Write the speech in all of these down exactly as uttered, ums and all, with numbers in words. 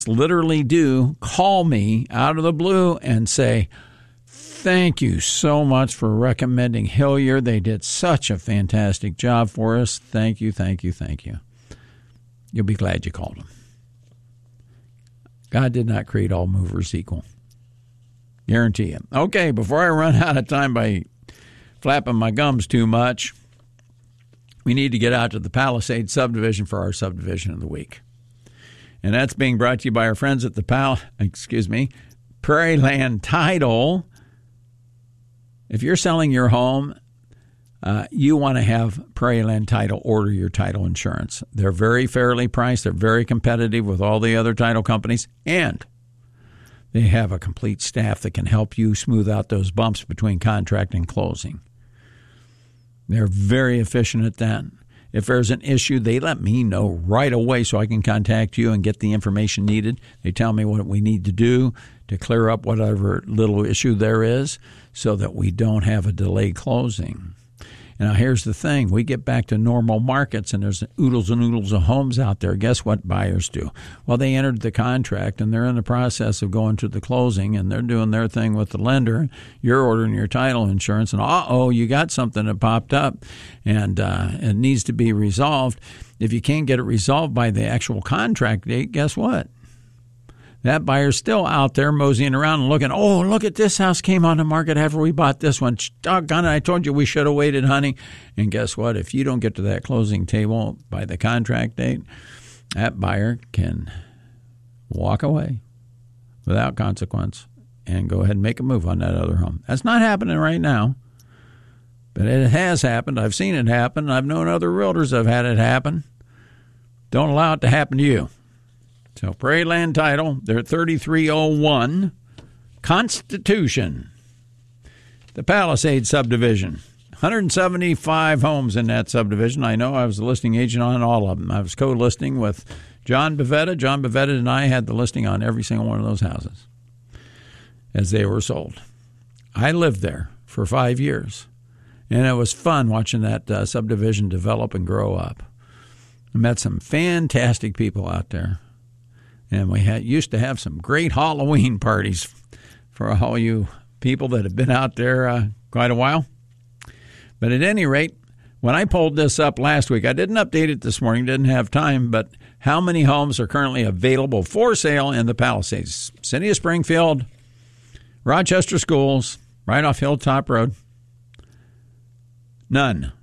literally do call me out of the blue and say, thank you so much for recommending Hilliard. They did such a fantastic job for us. Thank you, thank you, thank you. You'll be glad you called them. God did not create all movers equal. Guarantee you. Okay, before I run out of time by flapping my gums too much, we need to get out to the Palisades subdivision for our subdivision of the week. And that's being brought to you by our friends at the Pal, excuse me, Prairie Land Title. If you're selling your home, uh, you want to have Prairie Land Title order your title insurance. They're very fairly priced. They're very competitive with all the other title companies. And they have a complete staff that can help you smooth out those bumps between contract and closing. They're very efficient at that. If there's an issue, they let me know right away so I can contact you and get the information needed. They tell me what we need to do to clear up whatever little issue there is so that we don't have a delayed closing. And now here's the thing. We get back to normal markets and there's oodles and oodles of homes out there. Guess what buyers do? Well, they entered the contract and they're in the process of going to the closing and they're doing their thing with the lender. You're ordering your title insurance and, uh-oh, you got something that popped up and uh, it needs to be resolved. If you can't get it resolved by the actual contract date, guess what? That buyer's still out there moseying around and looking, oh, look at this house came on the market after we bought this one. Doggone it, I told you we should have waited, honey. And guess what? If you don't get to that closing table by the contract date, that buyer can walk away without consequence and go ahead and make a move on that other home. That's not happening right now, but it has happened. I've seen it happen. I've known other realtors that have had it happen. Don't allow it to happen to you. So Prairie Land Title, they're at thirty-three oh one Constitution. The Palisades subdivision, one hundred seventy-five homes in that subdivision. I know I was the listing agent on all of them. I was co-listing with John Bavetta. John Bavetta and I had the listing on every single one of those houses as they were sold. I lived there for five years, and it was fun watching that uh, subdivision develop and grow up. I met some fantastic people out there. And we had, used to have some great Halloween parties for all you people that have been out there uh, quite a while. But at any rate, when I pulled this up last week, I didn't update it this morning, didn't have time, but how many homes are currently available for sale in the Palisades? City of Springfield, Rochester Schools, right off Hilltop Road. None.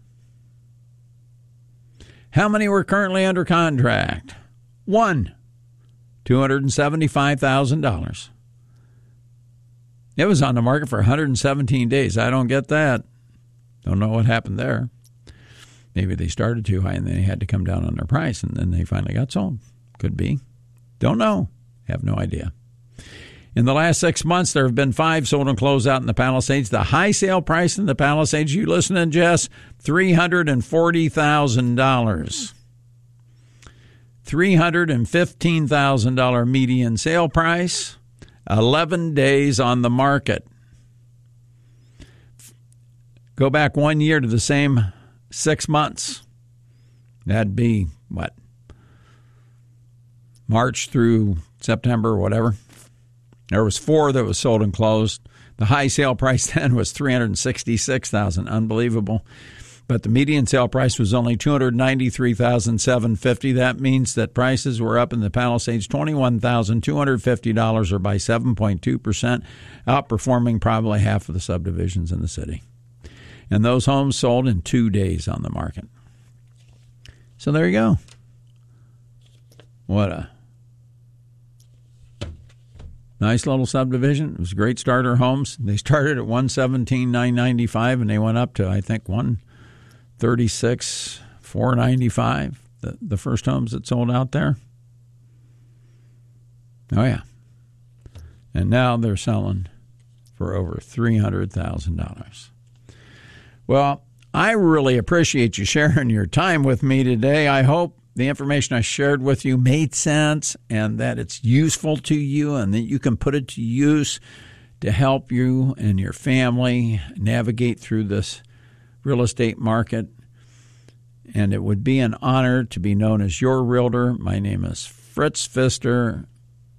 How many were currently under contract? One. two hundred seventy-five thousand dollars. It was on the market for one hundred seventeen days. I don't get that. Don't know what happened there. Maybe they started too high and they had to come down on their price and then they finally got sold. Could be. Don't know. Have no idea. In the last six months, there have been five sold and closed out in the Palisades. The high sale price in the Palisades, you listening, Jess? three hundred forty thousand dollars. three hundred fifteen thousand dollars median sale price, eleven days on the market. Go back one year to the same six months. That'd be, what, March through September or whatever. There was four that was sold and closed. The high sale price then was three hundred sixty-six thousand dollars. Unbelievable. But the median sale price was only two hundred ninety-three thousand seven hundred fifty dollars. That means that prices were up in the Palisades twenty-one thousand two hundred fifty dollars or by seven point two percent, outperforming probably half of the subdivisions in the city. And those homes sold in two days on the market. So there you go. What a nice little subdivision. It was great starter homes. They started at one seventeen nine ninety-five and they went up to, I think, one thirty-six four ninety-five. The the first homes that sold out there. Oh yeah. And now they're selling for over three hundred thousand dollars. Well, I really appreciate you sharing your time with me today. I hope the information I shared with you made sense and that it's useful to you and that you can put it to use to help you and your family navigate through this real estate market. And it would be an honor to be known as your realtor. My name is Fritz Pfister.